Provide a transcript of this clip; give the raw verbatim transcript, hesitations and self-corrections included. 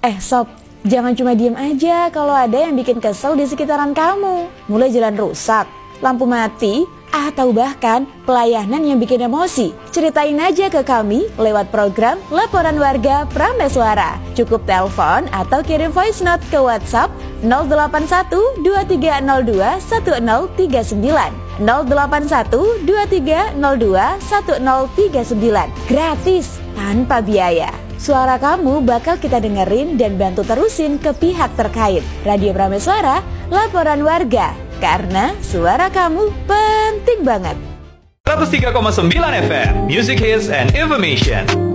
Eh sob, jangan cuma diem aja kalau ada yang bikin kesel di sekitaran kamu. Mulai jalan rusak, lampu mati, atau bahkan pelayanan yang bikin emosi. Ceritain aja ke kami lewat program Laporan Warga Prameswara. Cukup telepon atau kirim voice note ke WhatsApp nol delapan satu dua tiga nol dua satu nol tiga sembilan nol delapan satu dua tiga nol dua satu nol tiga sembilan. Gratis, tanpa biaya. Suara kamu bakal kita dengerin dan bantu terusin ke pihak terkait. Radio Prameswara, Laporan Warga. Karena suara kamu penting banget. seratus tiga koma sembilan F M, Music Hits and Information.